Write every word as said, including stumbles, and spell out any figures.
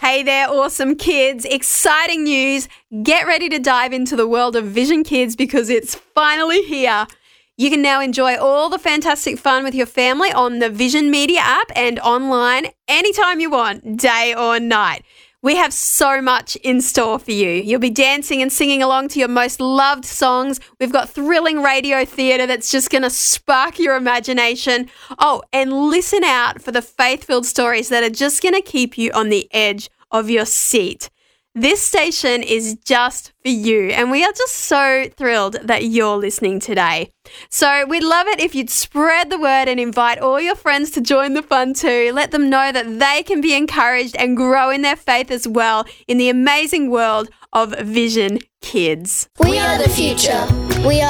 Hey there, awesome kids. Exciting news. Get ready to dive into the world of Vision Kids because it's finally here. You can now enjoy all the fantastic fun with your family on the Vision Media app and online anytime you want, day or night. We have so much in store for you. You'll be dancing and singing along to your most loved songs. We've got thrilling radio theatre that's just going to spark your imagination. Oh, and listen out for the faith-filled stories that are just going to keep you on the edge of your seat. This station is just for you, and we are just so thrilled that you're listening today. So we'd love it if you'd spread the word and invite all your friends to join the fun too. Let them know that they can be encouraged and grow in their faith as well in the amazing world of Vision Kids. We are the future. We are